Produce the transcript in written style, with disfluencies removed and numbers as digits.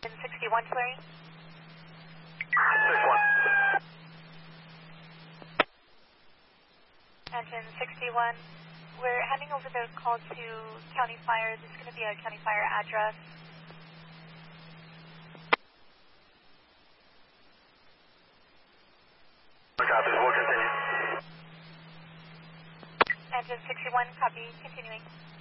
61 clearing. 61. Engine 61, we're handing over the call to County Fire. This is going to be a County Fire address. Copy, we'll continue. Engine 61, copy, continuing.